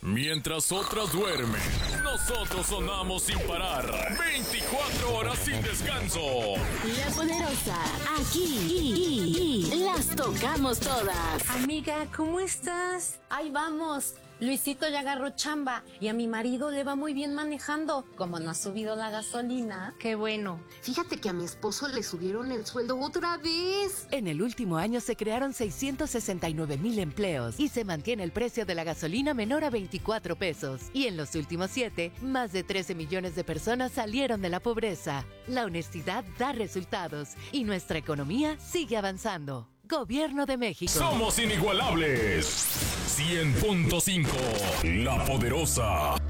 Mientras otras duermen, nosotros sonamos sin parar. 24 horas sin descanso. La Poderosa, aquí las tocamos todas. Amiga, ¿cómo estás? Ahí vamos. Luisito ya agarró chamba y a mi marido le va muy bien manejando. Como no ha subido la gasolina. Qué bueno. Fíjate que a mi esposo le subieron el sueldo otra vez. En el último año se crearon 669,000 empleos y se mantiene el precio de la gasolina menor a 24 pesos. Y en los últimos 7, más de 13 millones de personas salieron de la pobreza. La honestidad da resultados y nuestra economía sigue avanzando. Gobierno de México. Somos inigualables. 100.5 La Poderosa.